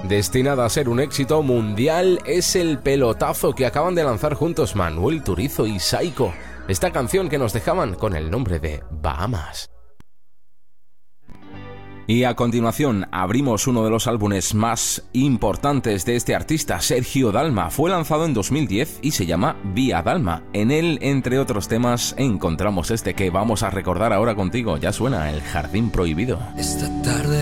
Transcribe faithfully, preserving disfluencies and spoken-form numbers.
destinada a ser un éxito mundial, es el pelotazo que acaban de lanzar juntos Manuel Turizo y Saiko. Esta canción que nos dejaban con el nombre de Bahamas. Y a continuación abrimos uno de los álbumes más importantes de este artista, Sergio Dalma. Fue lanzado en dos mil diez y se llama Vía Dalma. En él, entre otros temas, encontramos este que vamos a recordar ahora contigo. Ya suena, El Jardín Prohibido. Esta tarde